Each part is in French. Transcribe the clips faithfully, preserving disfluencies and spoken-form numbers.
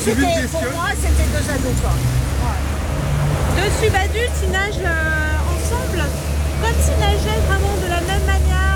c'était, pour moi, c'était deux ados, quoi. Ouais. Deux subadultes, ils nagent euh, ensemble, comme s'ils nageaient vraiment de la même manière.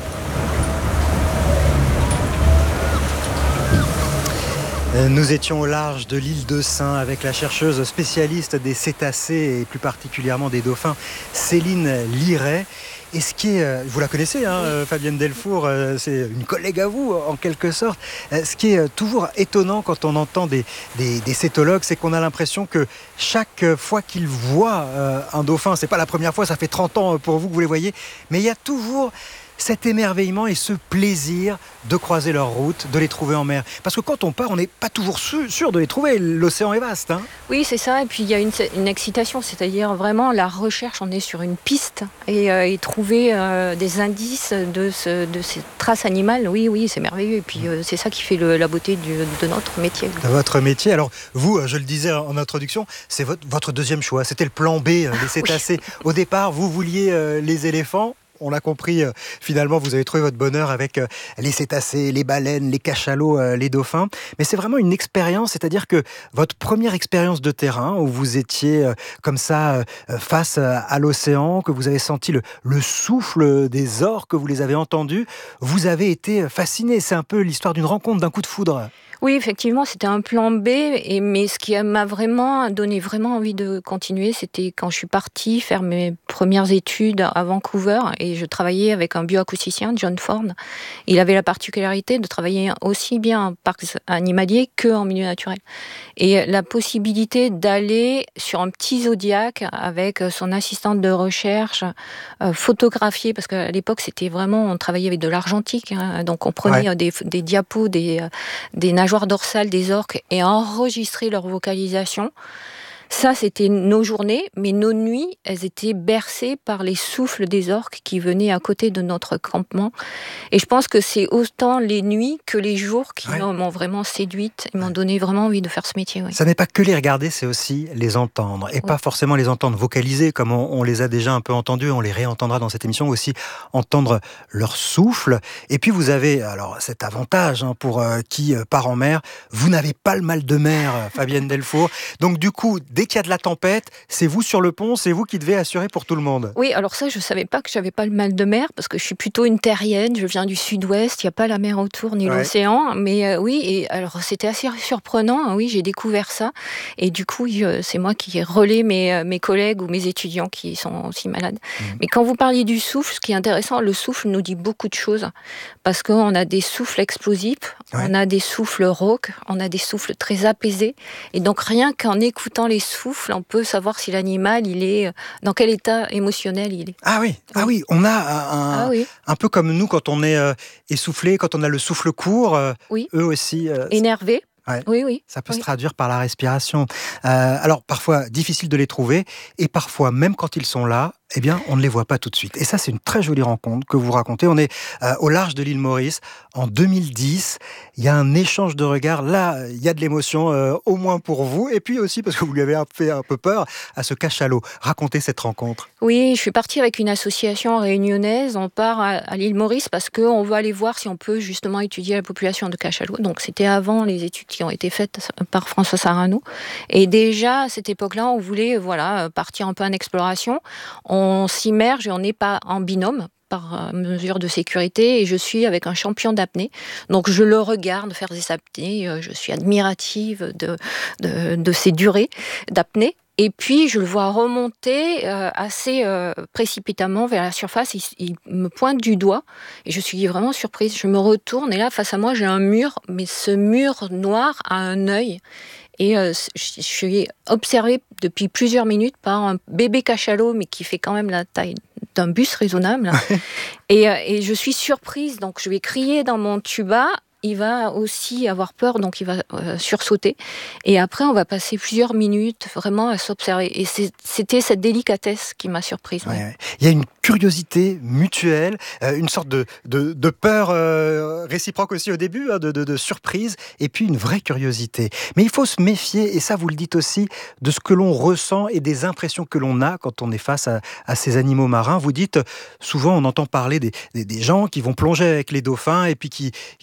Nous étions au large de l'île de Sein avec la chercheuse spécialiste des cétacés et plus particulièrement des dauphins, Céline Liret. Et ce qui est, vous la connaissez, hein, oui. Fabienne Delfour, c'est une collègue à vous en quelque sorte. Ce qui est toujours étonnant quand on entend des, des, des cétologues, c'est qu'on a l'impression que chaque fois qu'ils voient un dauphin, c'est pas la première fois, ça fait trente ans pour vous que vous les voyez, mais il y a toujours cet émerveillement et ce plaisir de croiser leur route, de les trouver en mer. Parce que quand on part, on n'est pas toujours sûr de les trouver. L'océan est vaste. Hein. Oui, c'est ça. Et puis, il y a une, une excitation, c'est-à-dire vraiment la recherche. On est sur une piste et, euh, et trouver euh, des indices de, ce, de ces traces animales, oui, oui, c'est merveilleux. Et puis, euh, c'est ça qui fait le, la beauté du, de notre métier. De votre métier. Alors, vous, je le disais en introduction, c'est votre, votre deuxième choix. C'était le plan B, les cétacés. Oui. Au départ, vous vouliez euh, les éléphants. On l'a compris, euh, finalement, vous avez trouvé votre bonheur avec euh, les cétacés, les baleines, les cachalots, euh, les dauphins. Mais c'est vraiment une expérience, c'est-à-dire que votre première expérience de terrain, où vous étiez euh, comme ça euh, face à l'océan, que vous avez senti le, le souffle des orques, que vous les avez entendus, vous avez été fasciné. C'est un peu l'histoire d'une rencontre, d'un coup de foudre. Oui, effectivement, c'était un plan B, et, mais ce qui m'a vraiment donné vraiment envie de continuer, c'était quand je suis partie faire mes premières études à Vancouver, et je travaillais avec un bioacousticien, John Ford. Il avait la particularité de travailler aussi bien en parc animalier qu'en milieu naturel. Et la possibilité d'aller sur un petit zodiaque avec son assistante de recherche, euh, photographier, parce qu'à l'époque, c'était vraiment, on travaillait avec de l'argentique, hein, donc on prenait ouais. des, des diapos, des, des nageoires dorsales des orques et enregistrer leur vocalisation. Ça, c'était nos journées, mais nos nuits, elles étaient bercées par les souffles des orques qui venaient à côté de notre campement. Et je pense que c'est autant les nuits que les jours qui ouais. m'ont vraiment séduite et m'ont donné vraiment envie de faire ce métier. Oui. Ça n'est pas que les regarder, c'est aussi les entendre. Et oui. pas forcément les entendre vocaliser, comme on, on les a déjà un peu entendus, on les réentendra dans cette émission, aussi entendre leur souffle. Et puis vous avez alors cet avantage hein, pour euh, qui euh, part en mer, vous n'avez pas le mal de mer, Fabienne Delfour. Donc du coup, dès qu'il y a de la tempête, c'est vous sur le pont, c'est vous qui devez assurer pour tout le monde. Oui, alors ça, je ne savais pas que j'avais pas le mal de mer, parce que je suis plutôt une terrienne, je viens du sud-ouest, il n'y a pas la mer autour, ni ouais. l'océan, mais euh, oui, et alors c'était assez surprenant, oui, j'ai découvert ça, et du coup, euh, c'est moi qui relais mes, euh, mes collègues ou mes étudiants qui sont aussi malades. Mmh. Mais quand vous parliez du souffle, ce qui est intéressant, le souffle nous dit beaucoup de choses, parce qu'on a des souffles explosifs, ouais. on a des souffles rauques, on a des souffles très apaisés, et donc rien qu'en écoutant les souffle, on peut savoir si l'animal, il est dans quel état émotionnel il est. Ah oui, oui. ah oui, on a un, ah oui. un peu comme nous quand on est euh, essoufflé, quand on a le souffle court, euh, oui. eux aussi. Euh, Énervé. Ouais. Oui, oui. Ça peut oui. se traduire par la respiration. Euh, alors parfois difficile de les trouver, et parfois même quand ils sont là, eh bien, on ne les voit pas tout de suite. Et ça, c'est une très jolie rencontre que vous racontez. On est euh, au large de l'île Maurice en deux mille dix. Il y a un échange de regards. Là, il y a de l'émotion, euh, au moins pour vous. Et puis aussi, parce que vous lui avez fait un peu peur, à ce cachalot. Racontez cette rencontre. Oui, je suis partie avec une association réunionnaise. On part à, à l'île Maurice parce qu'on veut aller voir si on peut justement étudier la population de cachalots. Donc, c'était avant les études qui ont été faites par François Sarano. Et déjà, à cette époque-là, on voulait voilà, partir un peu en exploration. On On s'immerge et on n'est pas en binôme par mesure de sécurité, et je suis avec un champion d'apnée. Donc je le regarde faire des apnées, je suis admirative de, de, de ses durées d'apnée. Et puis, je le vois remonter euh, assez euh, précipitamment vers la surface. Il, il me pointe du doigt et je suis vraiment surprise. Je me retourne et là, face à moi, j'ai un mur, mais ce mur noir a un œil. Et euh, je suis observée depuis plusieurs minutes par un bébé cachalot, mais qui fait quand même la taille d'un bus raisonnable. et, euh, et je suis surprise, donc je vais crier dans mon tuba. Il va aussi avoir peur, donc il va euh, sursauter. Et après, on va passer plusieurs minutes vraiment à s'observer. Et c'est, c'était cette délicatesse qui m'a surprise. Ouais, ouais. Il y a une curiosité mutuelle, euh, une sorte de, de, de peur euh, réciproque aussi au début, hein, de, de, de surprise, et puis une vraie curiosité. Mais il faut se méfier, et ça vous le dites aussi, de ce que l'on ressent et des impressions que l'on a quand on est face à, à ces animaux marins. Vous dites, souvent on entend parler des, des, des gens qui vont plonger avec les dauphins et puis qui, qui, qui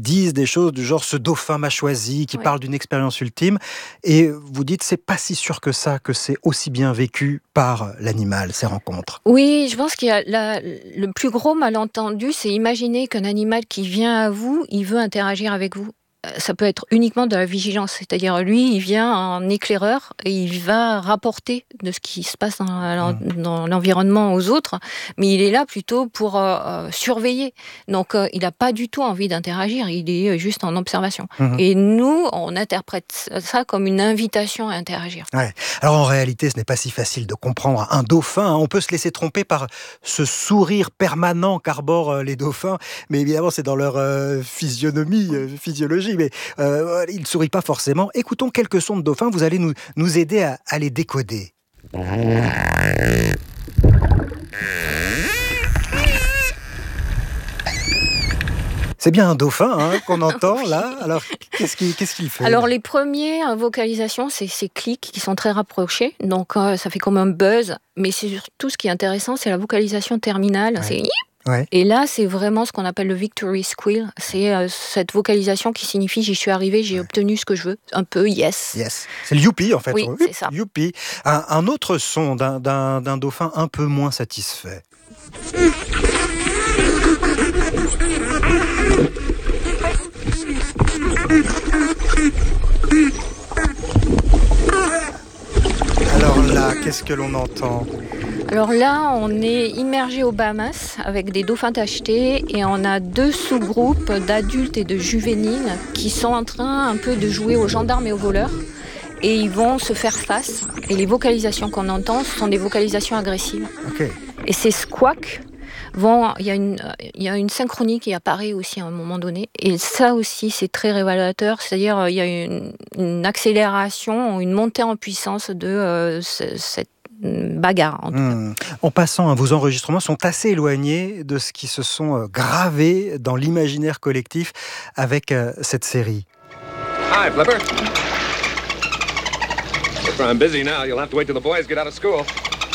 disent des choses du genre « ce dauphin m'a choisi », qui Oui. parlent d'une expérience ultime. Et vous dites, c'est pas si sûr que ça, que c'est aussi bien vécu par l'animal, ces rencontres. Oui, je pense qu'il y a la- le plus gros malentendu, c'est imaginer qu'un animal qui vient à vous, il veut interagir avec vous. Euh, Ça peut être uniquement de la vigilance, c'est-à-dire lui, il vient en éclaireur et il va rapporter de ce qui se passe dans, l'en- dans l'environnement aux autres, mais il est là plutôt pour euh, euh, surveiller. Donc euh, il n'a pas du tout envie d'interagir, il est euh, juste en observation. Mhm. Et nous, on interprète ça comme une invitation à interagir. Ouais. Alors en réalité, ce n'est pas si facile de comprendre un dauphin, hein. On peut se laisser tromper par ce sourire permanent qu'arborent euh, les dauphins, mais évidemment c'est dans leur euh, physionomie, euh, physiologie, mais euh, ils ne sourient pas forcément. Écoutons quelques sons de dauphins, vous allez nous, nous aider à, à les décoder. C'est bien un dauphin hein, qu'on entend là. Alors qu'est-ce qu'il, qu'est-ce qu'il fait? Alors les premières vocalisations, c'est ces clics qui sont très rapprochés, donc euh, ça fait comme un buzz, mais c'est surtout ce qui est intéressant, c'est la vocalisation terminale, Ouais. c'est yip. Ouais. Et là c'est vraiment ce qu'on appelle le victory squeal, c'est euh, cette vocalisation qui signifie j'y suis arrivé, j'ai obtenu ce que je veux, un peu yes. Yes. C'est le youpi en fait. Oui, c'est ça. Youpi. Un, un autre son d'un, d'un, d'un dauphin un peu moins satisfait. Alors là, qu'est-ce que l'on entend? Alors là, on est immergé aux Bahamas avec des dauphins tachetés et on a deux sous-groupes d'adultes et de juvéniles qui sont en train un peu de jouer aux gendarmes et aux voleurs. Et ils vont se faire face. Et les vocalisations qu'on entend, ce sont des vocalisations agressives. Ok. Et ces squawks vont... Il y a une, il y a une synchronie qui apparaît aussi à un moment donné. Et ça aussi, c'est très révélateur. C'est-à-dire, il y a une, une accélération, une montée en puissance de euh, ce- cette bagarre, en tout cas. Hmm. En passant, hein, vos enregistrements sont assez éloignés de ce qui se sont euh, gravés dans l'imaginaire collectif avec euh, cette série. Hi, Flipper. Flipper, I'm busy now. You'll have to wait till the boys get out of school.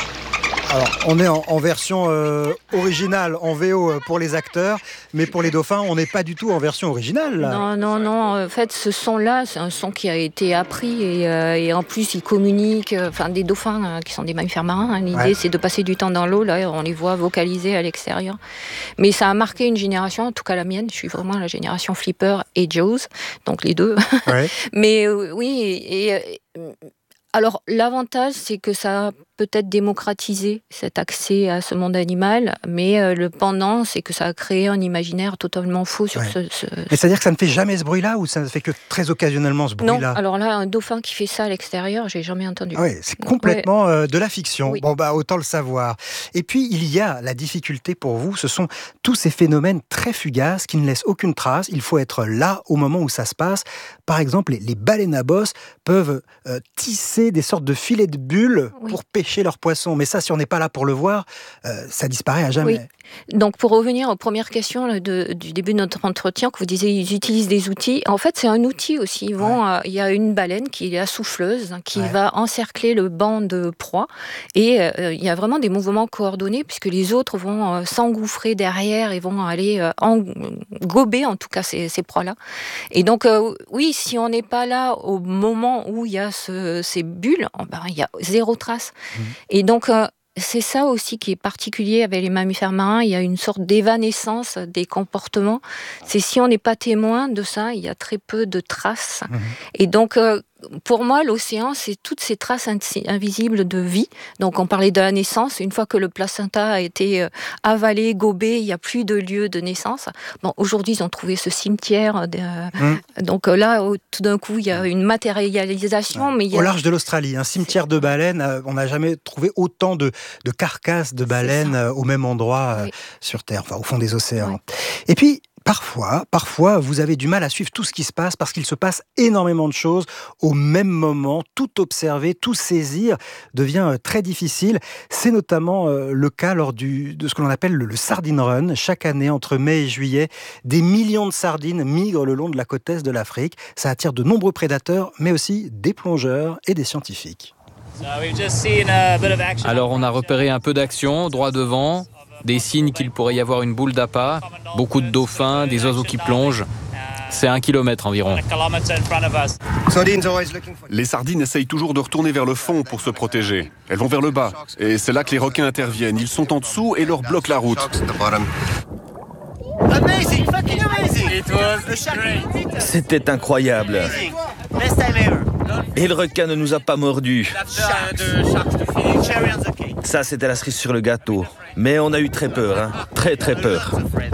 Alors, on est en, en version euh, originale, en V O euh, pour les acteurs, mais pour les dauphins, on n'est pas du tout en version originale. Là. Non, non, non. En fait, ce son-là, c'est un son qui a été appris et, euh, et en plus, il communique. euh, Enfin, des dauphins euh, qui sont des mammifères marins. hein. L'idée, Ouais. c'est de passer du temps dans l'eau. Là, on les voit vocaliser à l'extérieur. Mais ça a marqué une génération, en tout cas la mienne. Je suis vraiment la génération Flipper et Jaws, donc les deux. Ouais. Mais euh, oui, et, et, euh, alors l'avantage, c'est que ça a peut-être démocratisé cet accès à ce monde animal, mais euh, le pendant, c'est que ça a créé un imaginaire totalement faux sur Ouais. ce, ce- Mais c'est-à-dire que ça ne fait jamais ce bruit-là ou ça ne fait que très occasionnellement ce Non, bruit-là? alors là, un dauphin qui fait ça à l'extérieur, j'ai jamais entendu. Ah oui, c'est complètement euh, de la fiction. Oui. Bon, bah, autant le savoir. Et puis, il y a la difficulté pour vous, ce sont tous ces phénomènes très fugaces qui ne laissent aucune trace. Il faut être là au moment où ça se passe. Par exemple, les, les baleines à bosse peuvent euh, tisser des sortes de filets de bulles Oui. pour pêcher leurs poissons. Mais ça, si on n'est pas là pour le voir, euh, ça disparaît à jamais. Oui. Donc, pour revenir aux premières questions là, de- du début de notre entretien, que vous disiez, ils utilisent des outils. En fait, c'est un outil aussi. Ils vont, euh, il y a une baleine qui est la souffleuse, hein, qui Ouais. va encercler le banc de proie. Et euh, il y a vraiment des mouvements coordonnés, puisque les autres vont euh, s'engouffrer derrière et vont aller euh, en, gober, en tout cas, ces, ces proies-là. Et donc, euh, oui, si on n'est pas là au moment où il y a ce- ces bulles, oh, ben, il y a zéro trace. Mmh. Et donc, euh, c'est ça aussi qui est particulier avec les mammifères marins. Il y a une sorte d'évanescence des comportements. C'est si on n'est pas témoin de ça, il y a très peu de traces. Mhm. Et donc, euh, pour moi, l'océan, c'est toutes ces traces insi- invisibles de vie. Donc, on parlait de la naissance. Une fois que le placenta a été euh, avalé, gobé, il n'y a plus de lieu de naissance. Bon, aujourd'hui, ils ont trouvé ce cimetière. de- Mhm. Donc euh, là, au- tout d'un coup, il y a une matérialisation. Mais il y a... Au large de l'Australie, un cimetière de baleines, euh, on n'a jamais trouvé autant de, de carcasses de baleines euh, au même endroit euh, Oui. sur Terre, enfin au fond des océans. Oui. Et puis, parfois, parfois, vous avez du mal à suivre tout ce qui se passe parce qu'il se passe énormément de choses au même moment. Tout observer, tout saisir devient euh, très difficile. C'est notamment euh, le cas lors du, de ce que l'on appelle le, le Sardine Run. Chaque année, entre mai et juillet, des millions de sardines migrent le long de la côte est de l'Afrique. Ça attire de nombreux prédateurs, mais aussi des plongeurs et des scientifiques. Alors on a repéré un peu d'action, droit devant, des signes qu'il pourrait y avoir une boule d'appât, beaucoup de dauphins, des oiseaux qui plongent. C'est un kilomètre environ. Les sardines essayent toujours de retourner vers le fond pour se protéger. Elles vont vers le bas. Et c'est là que les requins interviennent. Ils sont en dessous et leur bloquent la route. C'était incroyable. Et le requin ne nous a pas mordus. Ça, c'était la cerise sur le gâteau. Mais on a eu très peur, hein. Très très peur.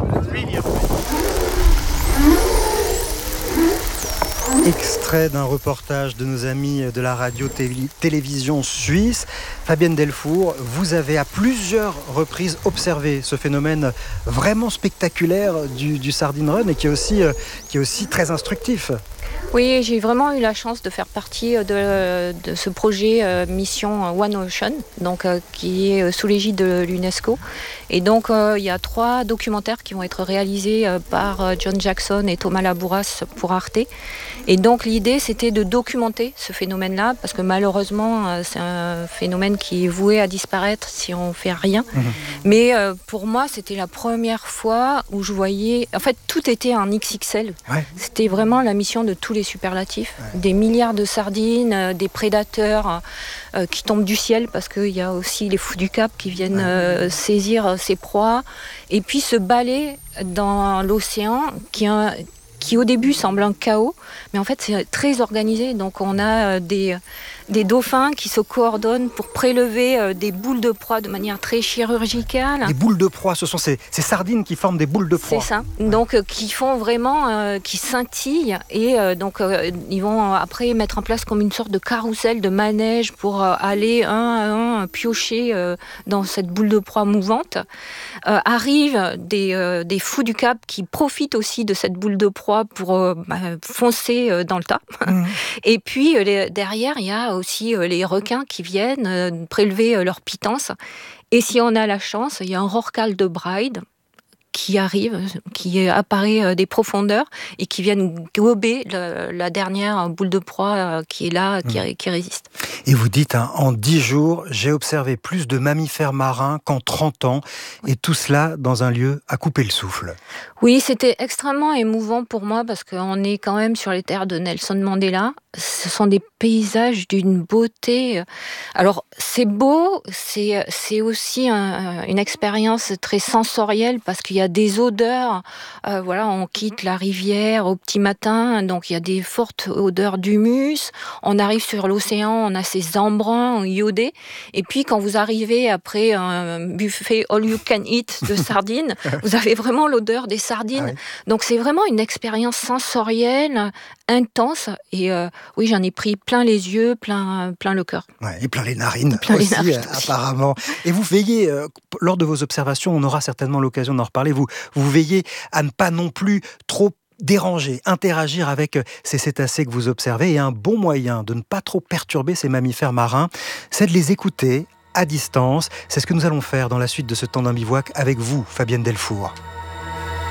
Extrait d'un reportage de nos amis de la radio-télévision suisse. Fabienne Delfour, vous avez à plusieurs reprises observé ce phénomène vraiment spectaculaire du, du Sardine Run et qui est aussi, qui est aussi très instructif. Oui, j'ai vraiment eu la chance de faire partie de, de ce projet euh, Mission One Ocean, donc, euh, qui est sous l'égide de l'UNESCO. Et donc, euh, il y a trois documentaires qui vont être réalisés euh, par euh, John Jackson et Thomas Labouras pour Arte. Et donc, l'idée, c'était de documenter ce phénomène-là, parce que malheureusement, euh, c'est un phénomène qui est voué à disparaître si on ne fait rien. Mmh. Mais euh, pour moi, c'était la première fois où je voyais... En fait, tout était en X X L. Ouais. C'était vraiment la mission de tous les superlatifs. Ouais. Des milliards de sardines, euh, des prédateurs euh, qui tombent du ciel, parce qu'il y a aussi les fous du Cap qui viennent euh, saisir ses proies. Et puis ce balai dans l'océan qui, a, qui au début semble un chaos, mais en fait c'est très organisé. Donc on a des... des dauphins qui se coordonnent pour prélever euh, des boules de proie de manière très chirurgicale. Des boules de proie, ce sont ces, ces sardines qui forment des boules de proie. C'est ça, ouais. Donc euh, qui font vraiment, euh, qui scintillent et euh, donc euh, ils vont après mettre en place comme une sorte de carrousel, de manège pour euh, aller un à un piocher euh, dans cette boule de proie mouvante. Euh, arrivent des, euh, des fous du Cap qui profitent aussi de cette boule de proie pour euh, bah, foncer euh, dans le tas. Mmh. Et puis euh, les, derrière, il y a aussi euh, les requins qui viennent euh, prélever euh, leur pitance. Et si on a la chance, il y a un rorqual de Bride qui arrive, qui apparaît euh, des profondeurs et qui viennent gober le, la dernière boule de proie euh, qui est là, qui, mmh. qui résiste. Et vous dites, hein, en dix jours, j'ai observé plus de mammifères marins qu'en trente ans, et tout cela dans un lieu à couper le souffle. Oui, c'était extrêmement émouvant pour moi parce qu'on est quand même sur les terres de Nelson Mandela. Ce sont des paysages d'une beauté. Alors, c'est beau, c'est, c'est aussi un, une expérience très sensorielle parce qu'il y a des odeurs. Euh, voilà, on quitte la rivière au petit matin, donc il y a des fortes odeurs d'humus. On arrive sur l'océan, on a ces embruns iodés. Et puis, quand vous arrivez après un buffet all you can eat de sardines, vous avez vraiment l'odeur des sardines. Ah oui. Donc, c'est vraiment une expérience sensorielle intense. Et euh, oui, j'en ai pris plein les yeux, plein, plein le cœur. Ouais, et plein les narines plein aussi, les narines euh, apparemment. Et vous veillez, euh, lors de vos observations, on aura certainement l'occasion d'en reparler, vous, vous veillez à ne pas non plus trop déranger, interagir avec ces cétacés que vous observez. Et un bon moyen de ne pas trop perturber ces mammifères marins, c'est de les écouter à distance. C'est ce que nous allons faire dans la suite de ce temps d'un bivouac avec vous, Fabienne Delfour.